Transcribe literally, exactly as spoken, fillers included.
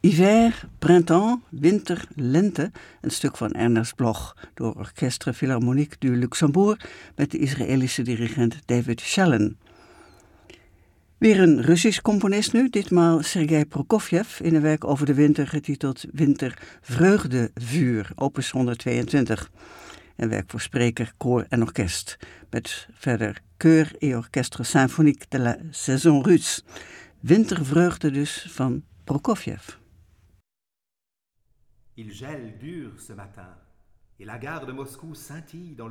Hiver, printemps, winter, lente. Een stuk van Ernest Bloch door Orchestre Philharmonique du Luxembourg met de Israëlische dirigent David Shallen. Weer een Russisch componist nu, ditmaal Sergei Prokofjev in een werk over de winter getiteld Wintervreugdevuur, opus honderdtweeëntwintig. Een werk voor spreker, koor en orkest. Met verder Chœur et Orchestre Symphonique de la Saison Russe. Wintervreugde dus van Prokofjev. Il gèle dur ce matin, et la gare de Moscou scintille dans le